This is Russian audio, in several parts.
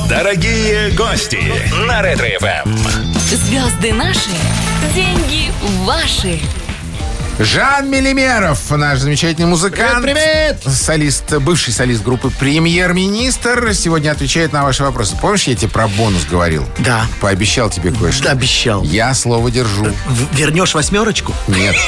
Дорогие гости на Ретро-ФМ. Звезды наши, деньги ваши. Жан Мелимеров, наш замечательный музыкант. Привет! Бывший солист группы «Премьер-министр». Сегодня отвечает на ваши вопросы. Помнишь, я тебе про бонус говорил? Да. Пообещал тебе кое-что. Да, обещал. Я слово держу. Вернешь 8? Нет.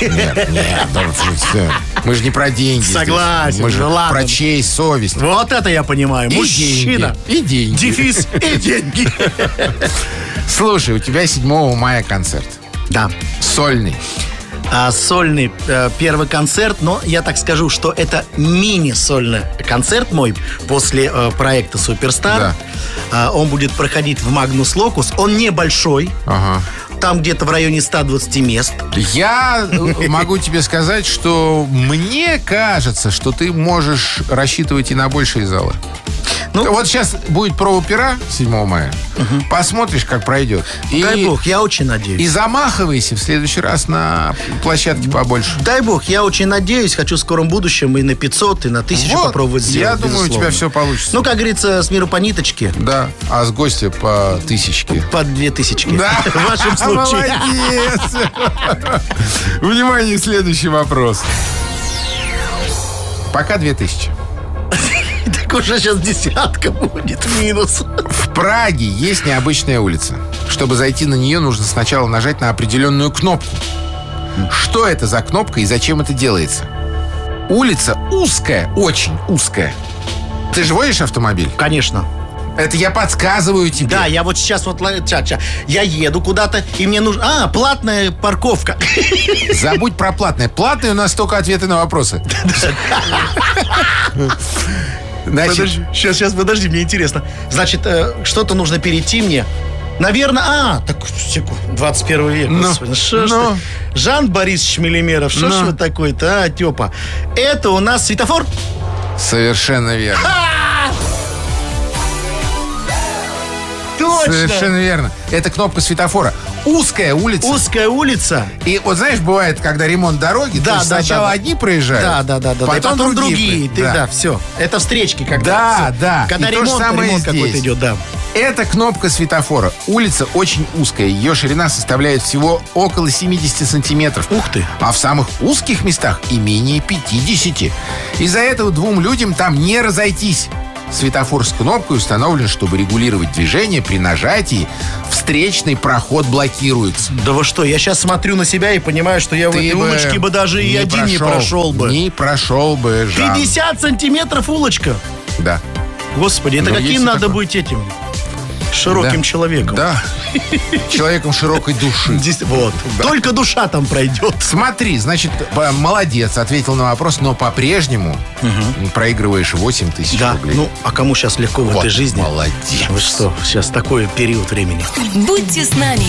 Мы же не про деньги. Согласен. Здесь. Мы же ладно. про честь, совесть. Вот это я понимаю. И Мужчина. деньги. И деньги. Дефис и деньги. Слушай, у тебя 7 мая концерт. Да. Сольный. Сольный первый концерт, но я так скажу, что это мини-сольный концерт мой после проекта «Суперстар». Да. Он будет проходить в Магнус Локус. Он небольшой. Ага. Там где-то в районе 120 мест. Я могу тебе сказать, что мне кажется, что ты можешь рассчитывать и на большие залы. Ну, вот сейчас будет проба пера 7 мая. Угу. Посмотришь, как пройдет. Дай бог, я очень надеюсь. И замахивайся в следующий раз на площадке побольше. Дай бог, я очень надеюсь. Хочу в скором будущем и на 500, и на 1000 вот, попробовать сделать. Я думаю, у тебя все получится. Ну, как говорится, с миру по ниточке. Да, а с гостя по 1000. По 2000. Да. В вашем случае. Молодец. Внимание, следующий вопрос. Пока 2000. Так уже сейчас 10 будет минус. В Праге есть необычная улица. Чтобы зайти на нее, нужно сначала нажать на определенную кнопку. Что это за кнопка и зачем это делается? Улица узкая, очень узкая. Ты же водишь автомобиль? Конечно. Это я подсказываю тебе. Да, я вот сейчас вот... Я еду куда-то, и мне нужно... платная парковка. Забудь про платное. Платные у нас только ответы на вопросы. Значит, сейчас, подожди, мне интересно. Значит, что-то нужно перейти мне. Наверное, так, секунду, 21 век. Господи, что ж ты? Жан Борисович Мелимеров, что ж вы такой-то, Тёпа? Это у нас светофор? Совершенно верно. Точно. Совершенно верно. Это кнопка светофора. Узкая улица. Узкая улица. И вот знаешь, бывает, когда ремонт дороги, да, сначала одни проезжают, потом другие. Да, все. Это встречки, когда когда ремонт какой-то идет, да. Это кнопка светофора. Улица очень узкая. Ее ширина составляет всего около 70 сантиметров. Ух ты. А в самых узких местах и менее 50. Из-за этого двум людям там не разойтись. Светофор с кнопкой установлен, чтобы регулировать движение. При нажатии встречный проход блокируется. Да вы что, я сейчас смотрю на себя и понимаю, что я в этой улочке бы даже и один не прошел бы. Не прошел бы, Жан. 50 сантиметров улочка? Да. Господи, это каким надо быть этим? Широким человеком. Да. Человеком широкой души. Вот. Да. Только душа там пройдет. Смотри, значит, молодец, ответил на вопрос, но по-прежнему проигрываешь 8 тысяч рублей. Ну, а кому сейчас легко в этой жизни? Молодец. Вы что, сейчас такой период времени. Будьте с нами.